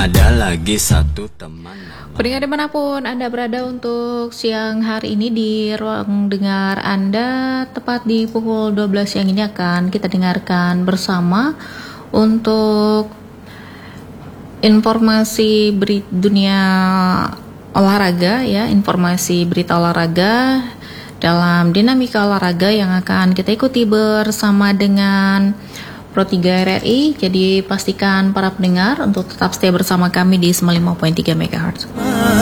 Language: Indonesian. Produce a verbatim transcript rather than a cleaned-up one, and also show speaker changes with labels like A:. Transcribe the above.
A: Ada lagi satu teman.
B: Pendengar dimanapun Anda berada, untuk siang hari ini di ruang dengar Anda, tepat di pukul dua belas siang ini akan kita dengarkan bersama untuk informasi berita dunia olahraga ya, informasi berita olahraga dalam dinamika olahraga yang akan kita ikuti bersama dengan Pro tiga R R I. Jadi pastikan para pendengar untuk tetap stay bersama kami di sembilan puluh lima koma tiga megahertz.